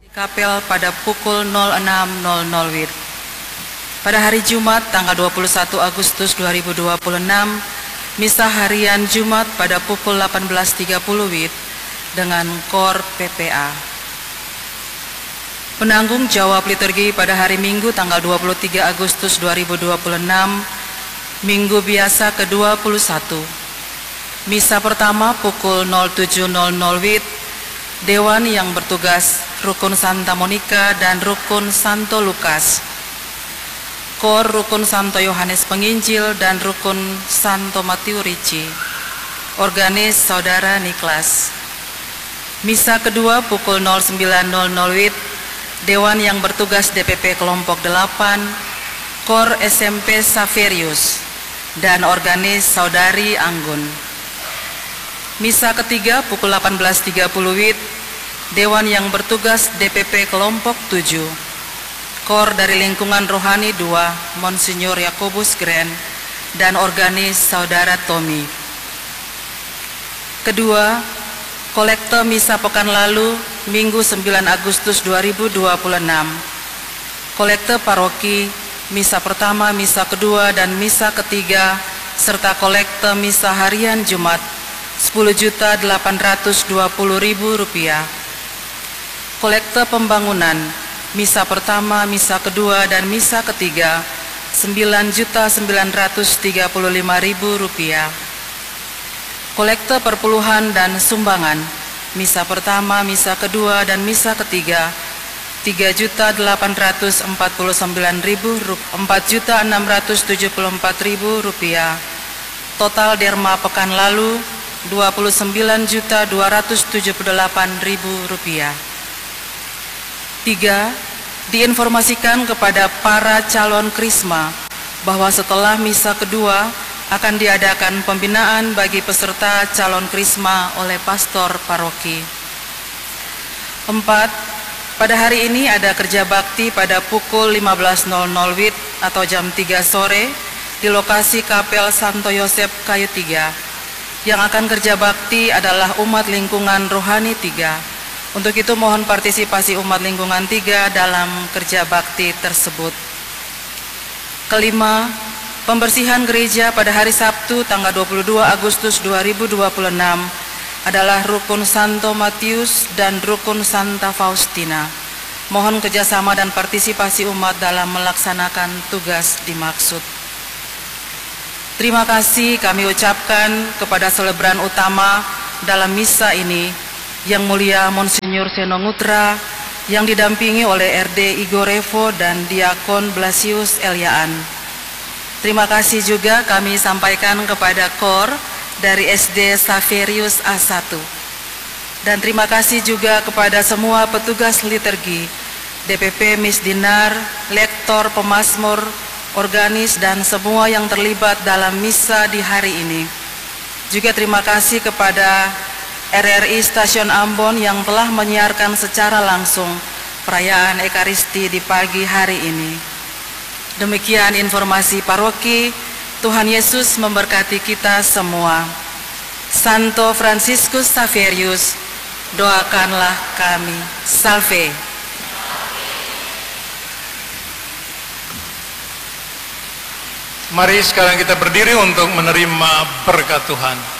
Kapel pada pukul 06.00 WIB. Pada hari Jumat tanggal 21 Agustus 2026, Misa Harian Jumat pada pukul 18.30 WIB dengan KOR PPA. Penanggung jawab liturgi pada hari Minggu tanggal 23 Agustus 2026, Minggu biasa ke-21. Misa pertama pukul 07.00 WIB, Dewan yang bertugas Rukun Santa Monica dan Rukun Santo Lukas, KOR Rukun Santo Yohanes Penginjil dan Rukun Santo Matiu Ricci, Organis Saudara Niklas. Misa kedua pukul 09.00 WIB, Dewan yang bertugas DPP Kelompok 8, KOR SMP Saverius dan Organis Saudari Anggun. Misa ketiga pukul 18.30 WIB, Dewan yang bertugas DPP Kelompok 7, KOR dari Lingkungan Rohani 2, Monsinyur Yakobus Grand, dan Organis Saudara Tommy. Kedua, kolekte Misa pekan lalu, Minggu 9 Agustus 2026. Kolekte paroki, Misa pertama, Misa kedua, dan Misa ketiga, serta kolekte Misa Harian Jumat, Rp10.820.000. Kolekte pembangunan, Misa pertama, Misa kedua, dan Misa ketiga, Rp9.935.000. Kolekte perpuluhan dan sumbangan, Misa pertama, Misa kedua, dan Misa ketiga, Rp4.674.000. Total derma pekan lalu, Rp29.278.000. 3. Diinformasikan kepada para calon krisma bahwa setelah misa kedua akan diadakan pembinaan bagi peserta calon krisma oleh pastor paroki. 4. Pada hari ini ada kerja bakti pada pukul 15.00 WIB atau jam 3 sore di lokasi Kapel Santo Yosep Kayu 3. Yang akan kerja bakti adalah umat lingkungan rohani 3. Untuk itu mohon partisipasi umat lingkungan 3 dalam kerja bakti tersebut. Kelima, pembersihan gereja pada hari Sabtu tanggal 22 Agustus 2026 adalah Rukun Santo Matius dan Rukun Santa Faustina. Mohon kerjasama dan partisipasi umat dalam melaksanakan tugas dimaksud. Terima kasih kami ucapkan kepada selebran utama dalam misa ini, Yang Mulia Monsinyur Seno Ngutra, yang didampingi oleh RD Igor Revo dan Diakon Blasius Eliaan. Terima kasih juga kami sampaikan kepada KOR dari SD Saverius A1. Dan terima kasih juga kepada semua petugas liturgi, DPP Misdinar, lektor, pemazmur, organis, dan semua yang terlibat dalam misa di hari ini. Juga terima kasih kepada RRI Stasiun Ambon yang telah menyiarkan secara langsung perayaan Ekaristi di pagi hari ini. Demikian informasi paroki. Tuhan Yesus memberkati kita semua. Santo Fransiskus Saverius, doakanlah kami. Salve. Mari sekarang kita berdiri untuk menerima berkat Tuhan.